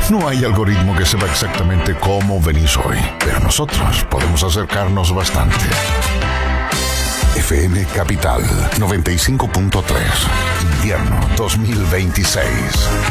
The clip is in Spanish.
No hay algoritmo que sepa exactamente cómo venís hoy, pero nosotros podemos acercarnos bastante. FM Capital 95.3, invierno 2026.